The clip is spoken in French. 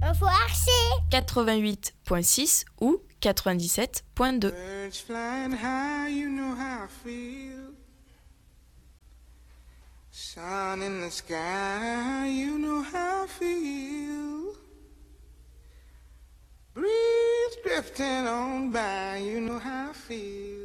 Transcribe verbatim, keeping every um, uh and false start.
Info Archer quatre-vingt-huit point six ou quatre-vingt-dix-sept point deux. Birds flying high, you know how I feel. Sun in the sky, you know how I feel. Breeze drifting on by, you know how I feel.